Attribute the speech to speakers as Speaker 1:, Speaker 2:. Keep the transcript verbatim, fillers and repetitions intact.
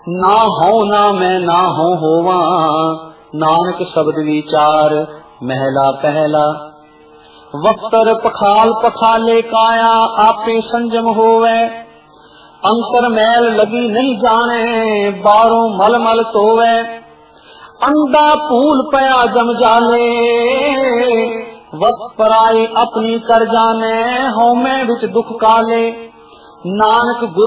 Speaker 1: ना हो ना मैं ना हो होवा, नानक शब्द विचार महला पहला। वस्त्र पखाल पखाले काया, आपे संजम होवे, अंतर मैल लगी नहीं जाने, बारों मल मल तोवे। अंधा फूल पया जम जाले, वस पराई अपनी कर जाने, होमे विच दुख काले। नानक गुरु